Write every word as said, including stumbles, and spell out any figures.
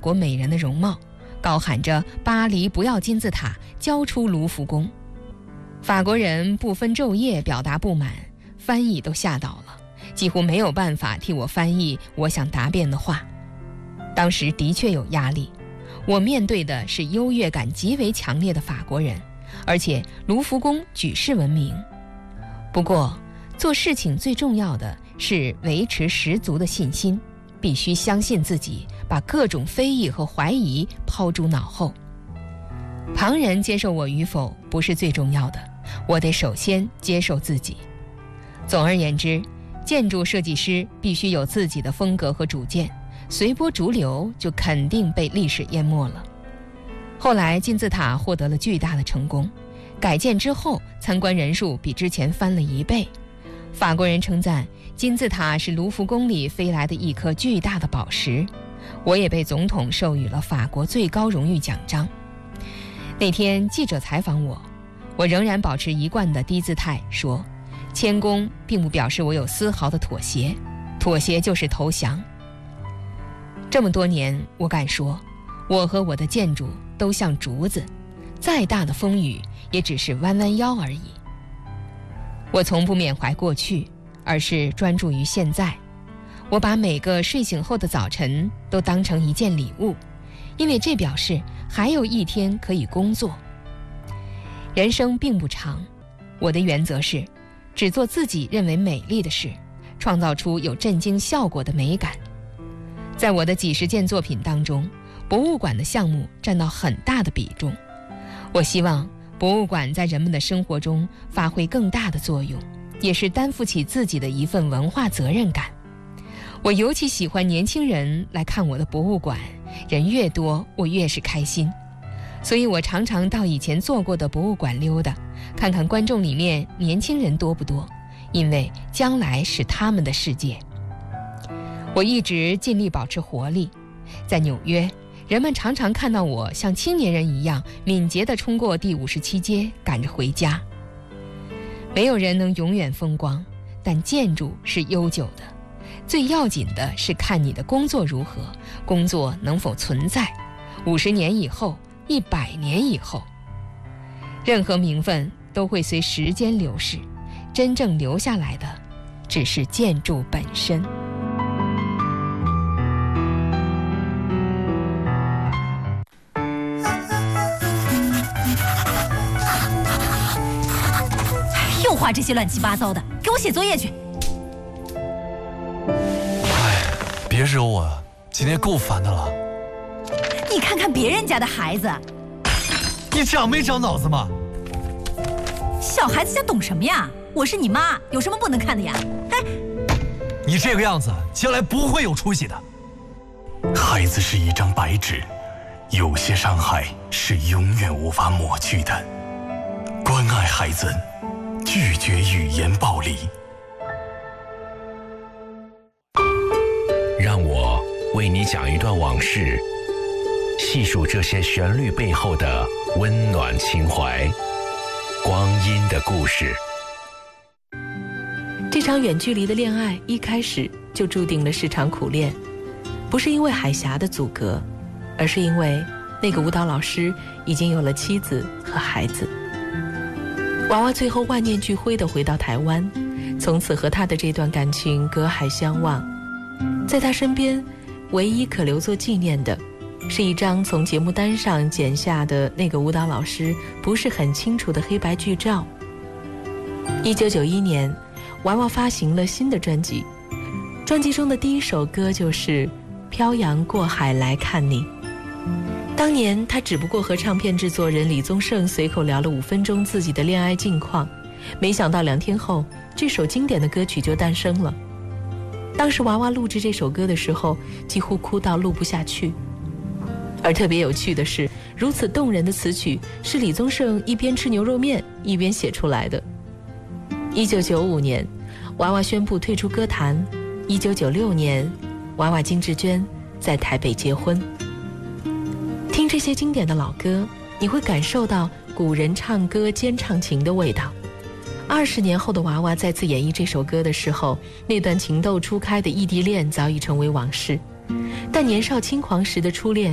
国美人的容貌，高喊着巴黎不要金字塔，交出卢浮宫。法国人不分昼夜表达不满，翻译都吓倒了，几乎没有办法替我翻译我想答辩的话。当时的确有压力，我面对的是优越感极为强烈的法国人，而且卢浮宫举世闻名。不过做事情最重要的是维持十足的信心，必须相信自己，把各种非议和怀疑抛诸脑后。旁人接受我与否不是最重要的，我得首先接受自己。总而言之，建筑设计师必须有自己的风格和主见，随波逐流就肯定被历史淹没了。后来金字塔获得了巨大的成功，改建之后参观人数比之前翻了一倍。法国人称赞金字塔是卢浮宫里飞来的一颗巨大的宝石，我也被总统授予了法国最高荣誉奖章。那天记者采访我，我仍然保持一贯的低姿态，说谦恭并不表示我有丝毫的妥协，妥协就是投降。这么多年，我敢说我和我的建筑都像竹子，再大的风雨也只是弯弯腰而已。我从不缅怀过去，而是专注于现在。我把每个睡醒后的早晨都当成一件礼物，因为这表示还有一天可以工作。人生并不长，我的原则是只做自己认为美丽的事，创造出有震惊效果的美感。在我的几十件作品当中，博物馆的项目占到很大的比重。我希望博物馆在人们的生活中发挥更大的作用，也是担负起自己的一份文化责任感。我尤其喜欢年轻人来看我的博物馆，人越多我越是开心。所以我常常到以前做过的博物馆溜达，看看观众里面年轻人多不多，因为将来是他们的世界。我一直尽力保持活力，在纽约，人们常常看到我像青年人一样敏捷地冲过第五十七街，赶着回家。没有人能永远风光，但建筑是悠久的。最要紧的是看你的工作如何，工作能否存在，五十年以后，一百年以后。任何名分都会随时间流逝，真正留下来的只是建筑本身。 又画这些乱七八糟的，给我写作业去。 哎，别惹我啊，今天够烦的了。 你看看别人家的孩子， 你长没长脑子嘛？ 小孩子家懂什么呀？我是你妈，有什么不能看的呀？哎， 你这个样子，将来不会有出息的。 孩子是一张白纸，有些伤害是永远无法抹去的。关爱孩子，拒绝语言暴力。 让我为你讲一段往事，细数这些旋律背后的温暖情怀，光阴的故事。 这场远距离的恋爱一开始就注定了是场苦恋，不是因为海峡的阻隔，而是因为那个舞蹈老师已经有了妻子和孩子。娃娃最后万念俱灰地回到台湾，从此和他的这段感情隔海相望。在他身边，唯一可留作纪念的是一张从节目单上剪下的那个舞蹈老师不是很清楚的黑白剧照。一九九一年，娃娃发行了新的专辑，专辑中的第一首歌就是《漂洋过海来看你》。当年他只不过和唱片制作人李宗盛随口聊了五分钟自己的恋爱近况，没想到两天后，这首经典的歌曲就诞生了。当时娃娃录制这首歌的时候，几乎哭到录不下去。而特别有趣的是，如此动人的词曲是李宗盛一边吃牛肉面一边写出来的。一九九五年，娃娃宣布退出歌坛。一九九六年，娃娃金志娟在台北结婚。听这些经典的老歌，你会感受到古人唱歌兼唱情的味道。二十年后的娃娃再次演绎这首歌的时候，那段情窦初开的异地恋早已成为往事，但年少轻狂时的初恋